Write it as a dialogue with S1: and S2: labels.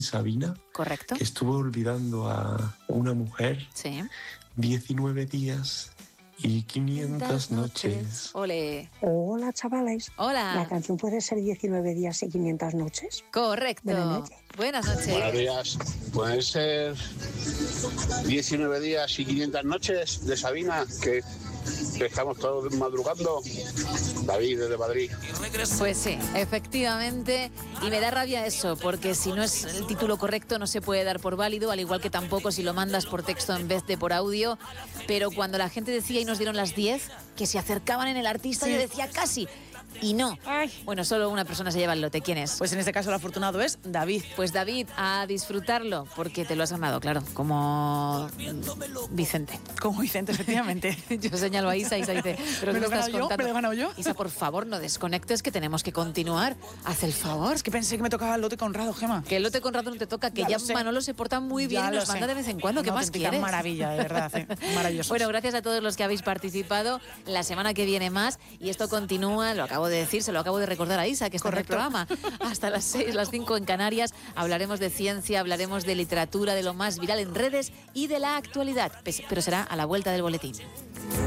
S1: Sabina,
S2: Correcto.
S1: que estuvo olvidando a una mujer
S2: Sí.
S1: 19 días y 500 noches.
S2: Ole.
S3: Hola, chavales.
S2: Hola.
S3: La canción puede ser 19 días y 500 noches.
S2: Correcto.
S3: Buenas noches.
S2: Buenas noches.
S4: Buenos días. Pueden ser 19 días y 500 noches de Sabina, que estamos todos madrugando. David, desde Madrid.
S2: Pues sí, efectivamente. Y me da rabia eso, porque si no es el título correcto no se puede dar por válido, al igual que tampoco si lo mandas por texto en vez de por audio. Pero cuando la gente decía y nos dieron las 10, que se acercaban en el artista, yo decía casi. Y no.
S5: Ay.
S2: Bueno, solo una persona se lleva el lote. ¿Quién es?
S5: Pues en este caso el afortunado es David.
S2: Pues David, a disfrutarlo, porque te lo has ganado, claro, como Vicente.
S5: Como Vicente, efectivamente.
S2: Yo señalo a Isa, Isa dice, ¿pero
S5: ¿Me
S2: qué
S5: lo he
S2: estás
S5: ganado yo?
S2: contando?
S5: ¿Me lo he ganado yo?
S2: Isa, por favor, no desconectes, que tenemos que continuar. Haz el favor.
S5: Es que pensé que me tocaba el lote Conrado, Gema.
S2: Que el lote con rato no te toca, que
S5: Ya
S2: ya
S5: lo sé.
S2: Manolo se porta muy bien
S5: Ya
S2: y
S5: lo
S2: nos manda
S5: sé.
S2: de vez en cuando. ¿Qué
S5: Una
S2: más
S5: auténtica
S2: quieres?
S5: maravilla, de verdad. Maravilloso.
S2: Bueno, gracias a todos los que habéis participado. La semana que viene más. Y esto continúa, lo acabo de decir, se lo acabo de recordar a Isa, que está en el programa. Hasta las 6, las 5 en Canarias. Hablaremos de ciencia, hablaremos de literatura, de lo más viral en redes y de la actualidad. Pero será a la vuelta del boletín.